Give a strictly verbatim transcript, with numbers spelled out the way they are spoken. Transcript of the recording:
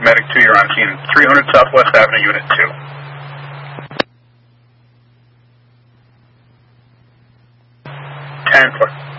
Medic two, you're on scene three hundred Southwest Avenue, Unit two. ten four.